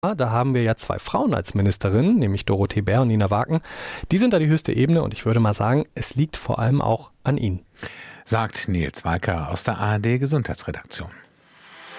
Da haben wir ja 2 Frauen als Ministerinnen, nämlich Dorothee Bär und Nina Wagen. Die sind da die höchste Ebene und ich würde mal sagen, es liegt vor allem auch an ihnen. Sagt Nils Walker aus der ARD Gesundheitsredaktion.